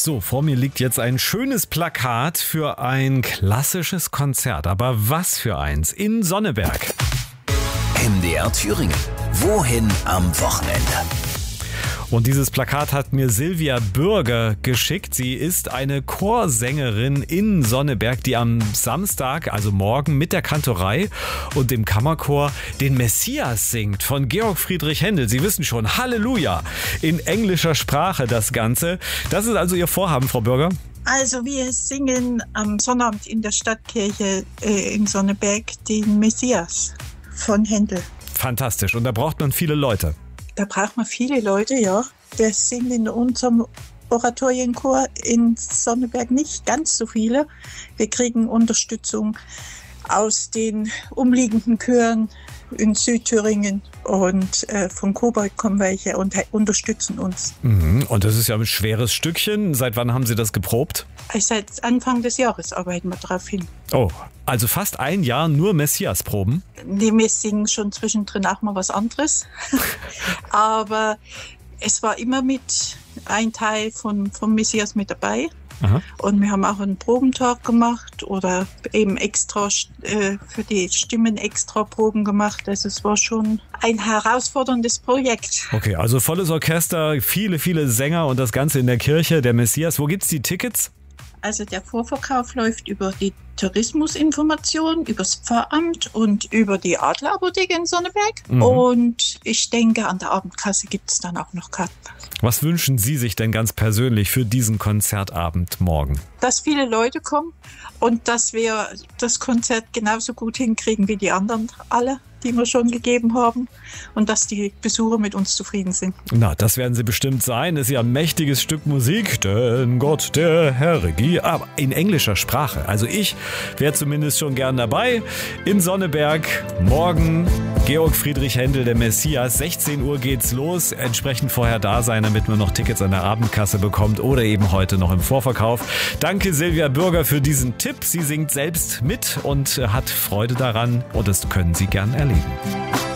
So, vor mir liegt jetzt ein schönes Plakat für ein klassisches Konzert. Aber was für eins? In Sonneberg. MDR Thüringen. Wohin am Wochenende? Und dieses Plakat hat mir Silvia Bürger geschickt. Sie ist eine Chorsängerin in Sonneberg, die am Samstag, also morgen, mit der Kantorei und dem Kammerchor den Messias singt von Georg Friedrich Händel. Sie wissen schon, Halleluja, in englischer Sprache das Ganze. Das ist also Ihr Vorhaben, Frau Bürger? Also wir singen am Sonnabend in der Stadtkirche in Sonneberg den Messias von Händel. Fantastisch. Und da braucht man viele Leute. Da braucht man viele Leute, ja. Wir sind in unserem Oratorienchor in Sonneberg nicht ganz so viele. Wir kriegen Unterstützung aus den umliegenden Chören in Südthüringen und von Coburg kommen welche und unterstützen uns. Und das ist ja ein schweres Stückchen. Seit wann haben Sie das geprobt? Seit Anfang des Jahres arbeiten wir darauf hin. Oh, also fast ein Jahr nur Messias-Proben? Nee, wir singen schon zwischendrin auch mal was anderes. Aber es war immer mit ein Teil vom Messias mit dabei. Aha. Und wir haben auch einen Probentag gemacht oder eben extra für die Stimmen extra Proben gemacht. Also es war schon ein herausforderndes Projekt. Okay, also volles Orchester, viele, viele Sänger und das Ganze in der Kirche, der Messias. Wo gibt's die Tickets? Also der Vorverkauf läuft über die Tourismusinformation, über das Pfarramt und über die Adlerapotheke in Sonneberg. Und ich denke, an der Abendkasse gibt es dann auch noch Karten. Was wünschen Sie sich denn ganz persönlich für diesen Konzertabend morgen? Dass viele Leute kommen und dass wir das Konzert genauso gut hinkriegen wie die anderen alle, die wir schon gegeben haben, und dass die Besucher mit uns zufrieden sind. Na, das werden sie bestimmt sein. Ist ja ein mächtiges Stück Musik, denn Gott der Herr regiert, aber in englischer Sprache. Also ich wäre zumindest schon gern dabei. In Sonneberg, morgen Georg Friedrich Händel, der Messias. 16 Uhr geht's los. Entsprechend vorher da sein, damit man noch Tickets an der Abendkasse bekommt oder eben heute noch im Vorverkauf. Danke Silvia Bürger für diesen Tipp. Sie singt selbst mit und hat Freude daran und das können Sie gern erleben.